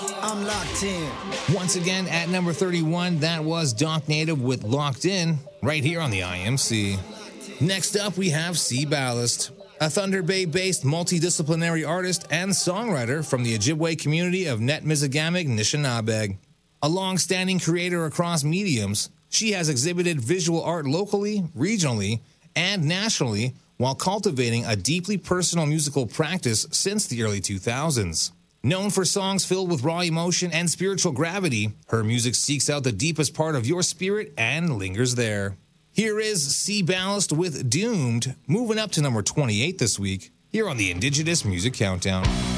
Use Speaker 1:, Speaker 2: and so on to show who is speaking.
Speaker 1: I'm locked in.
Speaker 2: Once again, at number 31, that was Doc Native with Locked In, right here on the IMC. Next up, we have C Ballast, a Thunder Bay-based multidisciplinary artist and songwriter from the Ojibwe community of Netmizigamig, Nishinabeg. A long-standing creator across mediums, she has exhibited visual art locally, regionally, and nationally while cultivating a deeply personal musical practice since the early 2000s. Known for songs filled with raw emotion and spiritual gravity, her music seeks out the deepest part of your spirit and lingers there. Here is C Ballast with Doomed, moving up to number 28 this week, here on the Indigenous Music Countdown.